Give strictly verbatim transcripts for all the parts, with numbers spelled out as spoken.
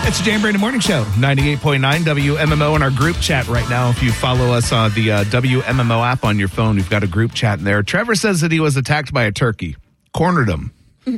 It's the Jay and Brandon Morning Show, ninety-eight point nine W M M O in our group chat right now. If you follow us on the uh, W M M O app on your phone, we've got a group chat in there. Trevor says that he was attacked by a turkey. Cornered him.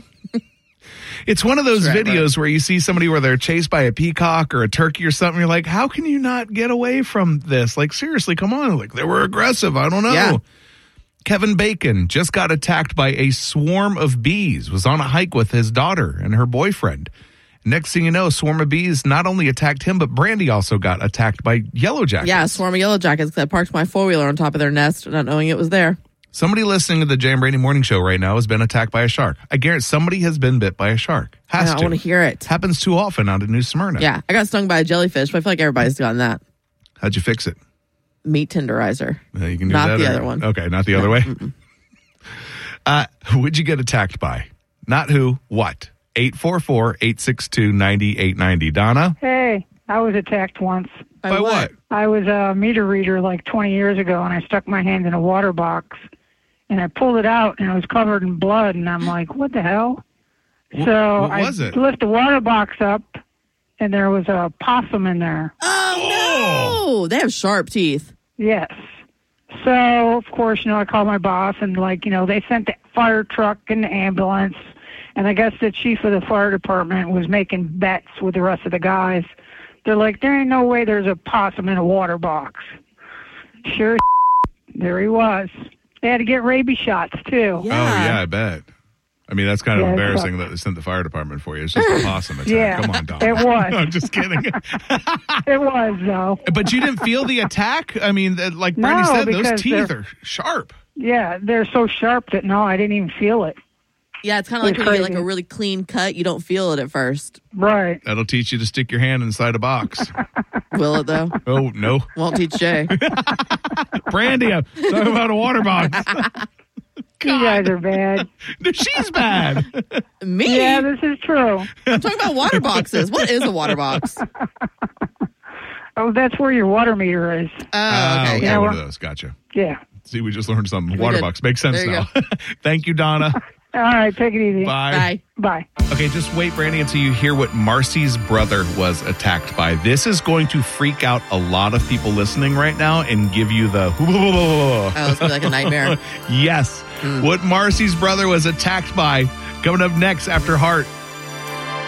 It's one of those Trevor. videos where you see somebody where they're chased by a peacock or a turkey or something. You're like, how can you not get away from this? Like, seriously, come on. Like, they were aggressive. I don't know. Yeah. Kevin Bacon just got attacked by a swarm of bees, was on a hike with his daughter and her boyfriend. Next thing you know, a swarm of bees not only attacked him, but Brandy also got attacked by yellow jackets. Yeah, a swarm of yellow jackets. I parked my four-wheeler on top of their nest, not knowing it was there. Somebody listening to the Jay and Brandy Morning Show right now has been attacked by a shark. I guarantee somebody has been bit by a shark. Has I to. want to hear it. Happens too often out of New Smyrna. Yeah, I got stung by a jellyfish, but I feel like everybody's gotten that. How'd you fix it? Meat tenderizer. Uh, you can do Not that the or- other one. Okay, not the other way. Uh, who'd you get attacked by? Not who, what? eight four four, eight six two, nine eight nine zero. Donna? Hey, I was attacked once. By, By what? I was a meter reader like twenty years ago, and I stuck my hand in a water box, and I pulled it out, and it was covered in blood, and I'm like, what the hell? Wh- so what I was it? lift the water box up, and there was a possum in there. Oh, no! They have sharp teeth. Yes. So, of course, you know, I called my boss, and, like, you know, they sent the fire truck and the ambulance, and I guess the chief of the fire department was making bets with the rest of the guys. They're like, there ain't no way there's a possum in a water box. Sure as there he was. They had to get rabies shots, too. Oh, yeah, I bet. I mean, that's kind of Yeah, it's embarrassing tough. that they sent the fire department for you. It's just a possum attack. Yeah, Come on, Donna. it was. No, I'm just kidding. It was, though. But you didn't feel the attack? I mean, th- like No, Brandy said, those because teeth they're- are sharp. Yeah, they're so sharp that, no, I didn't even feel it. Yeah, it's kind of like It's when you get like crazy. a really clean cut, you don't feel it at first. Right. That'll teach you to stick your hand inside a box. Will it, though? Oh, no. Won't teach Jay. Brandy, I'm talking about a water box. You guys are bad. She's bad. Me? Yeah, this is true. I'm talking about water boxes. What is a water box? Oh, that's where your water meter is. Oh, Ah, okay. okay, Yeah. one of those. Gotcha. Yeah. See, we just learned something. We Water did. box. Makes sense There you now. Thank you, Donna. All right, take it easy. Bye. Bye. Bye. Okay, just wait, Brandy, until you hear what Marcy's brother was attacked by. This is going to freak out a lot of people listening right now and give you the... Oh, it's gonna be like a nightmare. Yes. What Marcy's brother was attacked by. Coming up next after Heart.